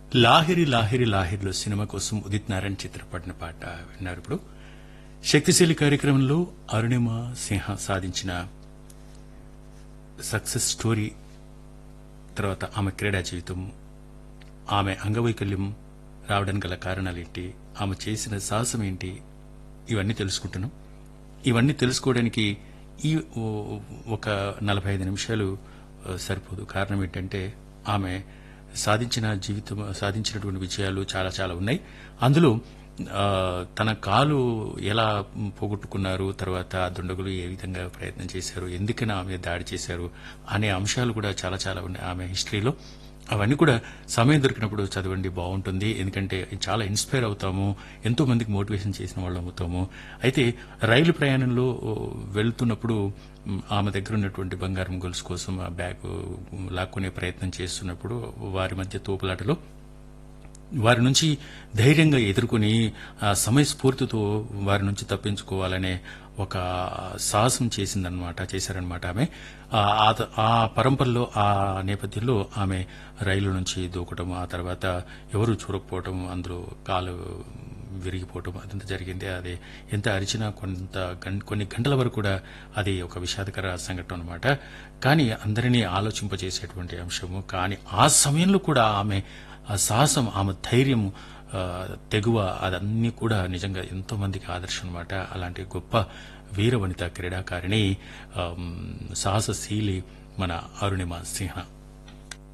Lahiri Lahiri లాహిరిలో cinema కోసం ఉదిత్ నారాయణ్ చిత్రపడిన పాట విన్నారు. ఇప్పుడు శక్తిశీలి కార్యక్రమంలో అరుణిమ సింహ సాధించిన సక్సెస్ స్టోరీ, తర్వాత ఆమె క్రీడా జీవితం, ఆమె అంగవైకల్యం రావడానికి గల కారణాలేంటి, ఆమె చేసిన సాహసం ఏంటి, ఇవన్నీ తెలుసుకుంటున్నాం. ఇవన్నీ తెలుసుకోవడానికి ఈ ఒక 45 నిమిషాలు సరిపోదు. కారణం ఏంటంటే ఆమె సాధించినటువంటి విజయాలు చాలా చాలా ఉన్నాయి. అందులో తన కాలు ఎలా పోగొట్టుకున్నారు, తర్వాత దుండగులు ఏ విధంగా ప్రయత్నం చేశారు, ఎందుకని ఆమె దాడి చేశారు అనే అంశాలు కూడా చాలా చాలా ఉన్నాయి ఆమె హిస్టరీలో. అవన్నీ కూడా సమయం దొరికినప్పుడు చదవండి, బాగుంటుంది. ఎందుకంటే చాలా ఇన్స్పైర్ అవుతాము, ఎంతో మందికి మోటివేషన్ చేసిన వాళ్ళు అవుతాము. అయితే రైలు ప్రయాణంలో వెళ్తున్నప్పుడు ఆమె దగ్గర ఉన్నటువంటి బంగారం గొలుసు కోసం ఆ బ్యాగ్ లాక్కునే ప్రయత్నం చేస్తున్నప్పుడు వారి మధ్య తోపులాటలో వారి నుంచి ధైర్యంగా ఎదుర్కొని సమయస్ఫూర్తితో వారి నుంచి తప్పించుకోవాలనే ఒక సాహసం చేశారనమాట ఆమె. ఆ పరంపరలో, ఆ నేపథ్యంలో ఆమె రైలు నుంచి దూకటం, ఆ తర్వాత ఎవరు చూడకపోవటం, అందులో కాలు విరిగిపోవటం అదంతా జరిగింది. అది ఎంత అరిచినా కొన్ని గంటల వరకు కూడా అది ఒక విషాదకర సంఘటన అనమాట. కానీ అందరినీ ఆలోచింపజేసేటువంటి అంశము. కానీ ఆ సమయంలో కూడా ఆమె ఆ సాహసం, ఆమె ధైర్యం, తెగువ, అదన్నీ కూడా నిజంగా ఎంతో మందికి ఆదర్శం అనమాట. అలాంటి గొప్ప వీర వనిత క్రీడాకారిణి, సాహసశీలి మన అరుణిమ సింహ.